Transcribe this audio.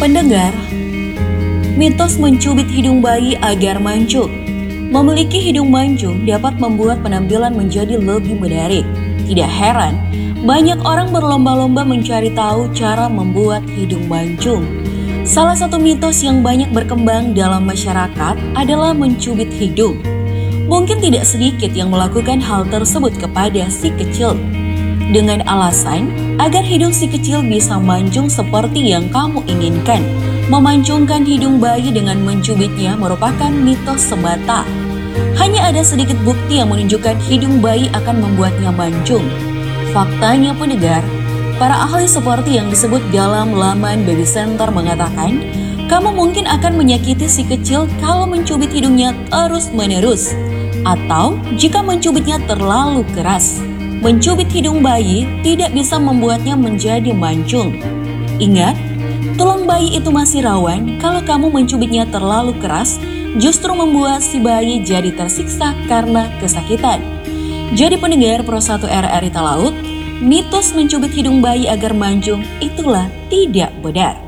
Pendengar, mitos mencubit hidung bayi agar mancung. Memiliki hidung mancung dapat membuat penampilan menjadi lebih menarik. Tidak heran, banyak orang berlomba-lomba mencari tahu cara membuat hidung mancung. Salah satu mitos yang banyak berkembang dalam masyarakat adalah mencubit hidung. Mungkin tidak sedikit yang melakukan hal tersebut kepada si kecil, dengan alasan agar hidung si kecil bisa mancung seperti yang kamu inginkan. Memancungkan hidung bayi dengan mencubitnya merupakan mitos semata. Hanya ada sedikit bukti yang menunjukkan hidung bayi akan membuatnya mancung. Faktanya pendengar, para ahli seperti yang disebut dalam laman Baby Center mengatakan, kamu mungkin akan menyakiti si kecil kalau mencubit hidungnya terus-menerus, atau jika mencubitnya terlalu keras. Mencubit hidung bayi tidak bisa membuatnya menjadi mancung. Ingat, tulang bayi itu masih rawan. Kalau kamu mencubitnya terlalu keras, justru membuat si bayi jadi tersiksa karena kesakitan. Jadi pendengar Pro 1 RRI Talaut, mitos mencubit hidung bayi agar mancung itulah tidak benar.